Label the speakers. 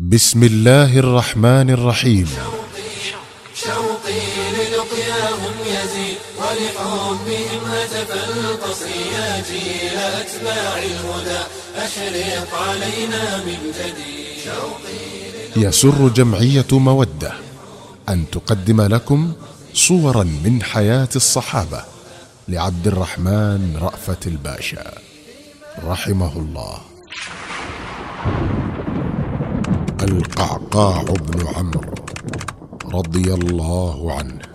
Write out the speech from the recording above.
Speaker 1: بسم الله الرحمن الرحيم.
Speaker 2: شوقي للقياهم يزيد ولحبهم هتف القصي يا جيل أتباع الهدى أشرق علينا من جديد.
Speaker 1: يسر جمعية مودة أن تقدم لكم صورا من حياة الصحابة لعبد الرحمن رأفت الباشا رحمه الله. القعقاع بن عمرو رضي الله عنه